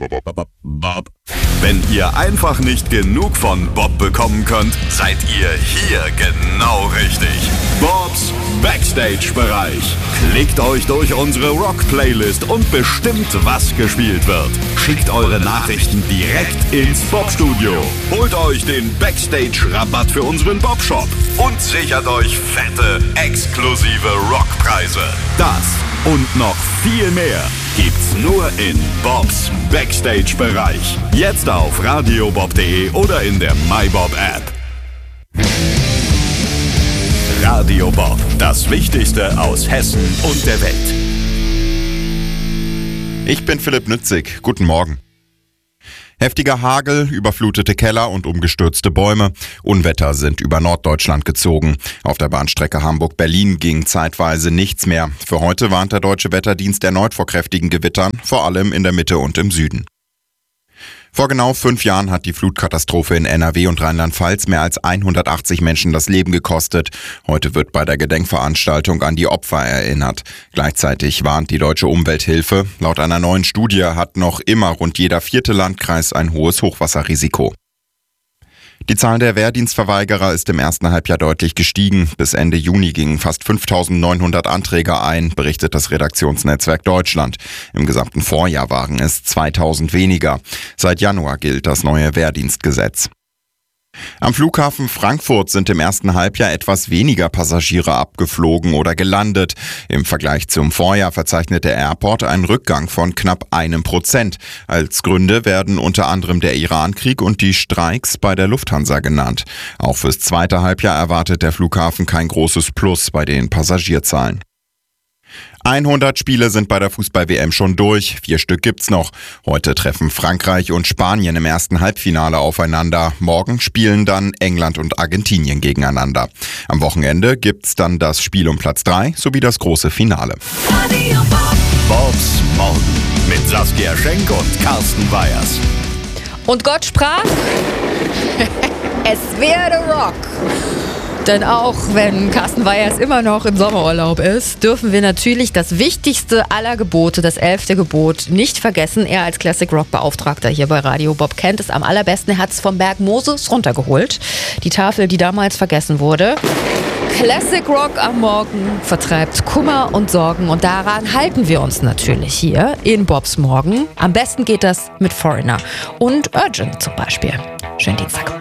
Bob. Wenn ihr einfach nicht genug von Bob bekommen könnt, seid ihr hier genau richtig. Bobs Backstage-Bereich. Klickt euch durch unsere Rock-Playlist und bestimmt, was gespielt wird. Schickt eure Nachrichten direkt ins Bob-Studio. Holt euch den Backstage-Rabatt für unseren Bob-Shop und sichert euch fette, exklusive Rockpreise. Das und noch viel mehr gibt's nur in Bobs Backstage-Bereich. Jetzt auf radiobob.de oder in der MyBob-App. Radio Bob, das Wichtigste aus Hessen und der Welt. Ich bin Philipp Nützig. Guten Morgen. Heftiger Hagel, überflutete Keller und umgestürzte Bäume. Unwetter sind über Norddeutschland gezogen. Auf der Bahnstrecke Hamburg-Berlin ging zeitweise nichts mehr. Für heute warnt der Deutsche Wetterdienst erneut vor kräftigen Gewittern, vor allem in der Mitte und im Süden. Vor genau 5 Jahren hat die Flutkatastrophe in NRW und Rheinland-Pfalz mehr als 180 Menschen das Leben gekostet. Heute wird bei der Gedenkveranstaltung an die Opfer erinnert. Gleichzeitig warnt die Deutsche Umwelthilfe. Laut einer neuen Studie hat noch immer rund jeder 4. Landkreis ein hohes Hochwasserrisiko. Die Zahl der Wehrdienstverweigerer ist im ersten Halbjahr deutlich gestiegen. Bis Ende Juni gingen fast 5.900 Anträge ein, berichtet das Redaktionsnetzwerk Deutschland. Im gesamten Vorjahr waren es 2.000 weniger. Seit Januar gilt das neue Wehrdienstgesetz. Am Flughafen Frankfurt sind im ersten Halbjahr etwas weniger Passagiere abgeflogen oder gelandet. Im Vergleich zum Vorjahr verzeichnet der Airport einen Rückgang von knapp 1%. Als Gründe werden unter anderem der Irankrieg und die Streiks bei der Lufthansa genannt. Auch fürs zweite Halbjahr erwartet der Flughafen kein großes Plus bei den Passagierzahlen. 100 Spiele sind bei der Fußball-WM schon durch. 4 Stück gibt's noch. Heute treffen Frankreich und Spanien im ersten Halbfinale aufeinander. Morgen spielen dann England und Argentinien gegeneinander. Am Wochenende gibt's dann das Spiel um Platz 3 sowie das große Finale. Bobs Morgen mit Saskia Schenk und Carsten Weyers. Und Gott sprach, es werde Rock. Denn auch wenn Carsten Weyers immer noch im Sommerurlaub ist, dürfen wir natürlich das wichtigste aller Gebote, das 11. Gebot, nicht vergessen. Er als Classic Rock Beauftragter hier bei Radio Bob kennt es am allerbesten. Er hat es vom Berg Moses runtergeholt. Die Tafel, die damals vergessen wurde. Classic Rock am Morgen vertreibt Kummer und Sorgen und daran halten wir uns natürlich hier in Bobs Morgen. Am besten geht das mit Foreigner und Urgent zum Beispiel. Schönen Dienstag.